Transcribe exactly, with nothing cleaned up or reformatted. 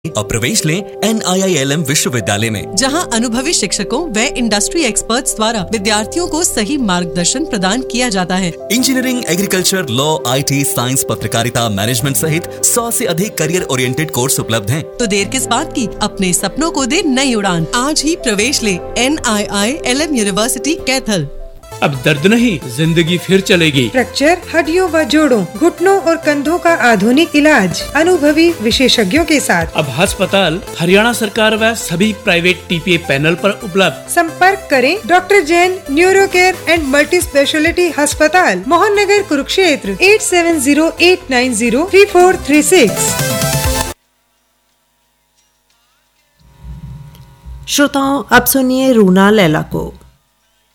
और प्रवेश लें N I I L M विश्वविद्यालय में, जहां अनुभवी शिक्षकों व इंडस्ट्री एक्सपर्ट्स द्वारा विद्यार्थियों को सही मार्गदर्शन प्रदान किया जाता है। Engineering, agriculture, law, I T, science, पत्रकारिता, मैनेजमेंट सहित सौ से अधिक करियर ओरिएंटेड कोर्स उपलब्ध हैं। तो देर किस बात की, अपने सपनों को दे नई उड़ान। आज ही प्रवेश ले N I I L M university Kaithal. अब दर्द नहीं, जिंदगी फिर चलेगी। फ्रैक्चर, हड्डियों व जोड़ों, घुटनों और कंधों का आधुनिक इलाज अनुभवी विशेषज्ञों के साथ। अब अस्पताल हरियाणा सरकार व सभी private T P A panel पर उपलब्ध। संपर्क करें doctor Jain neuro care and multi speciality अस्पताल, Mohan Nagar, Kurukshetra, eight seven zero eight nine zero three four three six. श्रोताओं, अब सुनिए रूना लैला को।